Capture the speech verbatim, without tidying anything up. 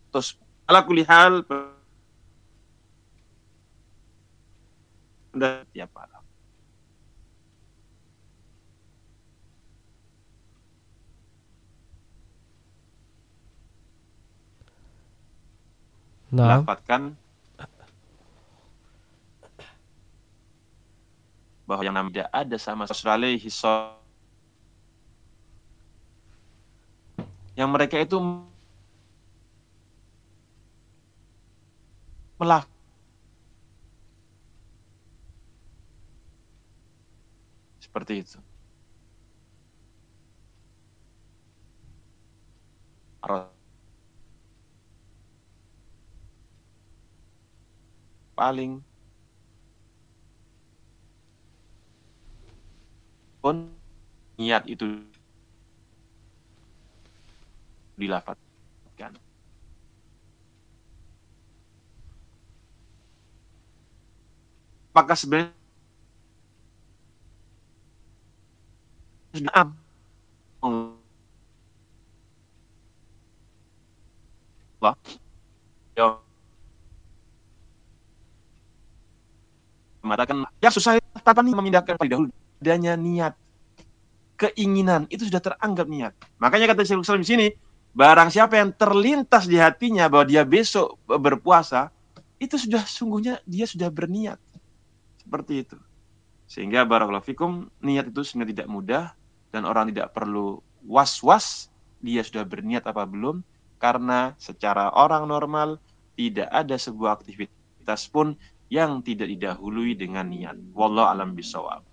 Terus ala kulli hal ya Pak. Nah, Lafatkan bahwa yang namanya tidak ada sama sekali hisab yang mereka itu melafaz seperti itu. Paling pun niat itu dilafatkan. Apakah sebenarnya sudah Allah ya mengatakan ya susah tanpa nih memindahkan pada dahulu adanya niat keinginan itu sudah teranggap niat. Makanya kata Syekhul Islam di sini, barang siapa yang terlintas di hatinya bahwa dia besok berpuasa, itu sudah sungguhnya dia sudah berniat. Seperti itu. Sehingga barakallahu fikum, niat itu sebenarnya tidak mudah dan orang tidak perlu was-was dia sudah berniat apa belum, karena secara orang normal tidak ada sebuah aktivitas pun yang tidak didahului dengan niat. Wallahu alam bisawab.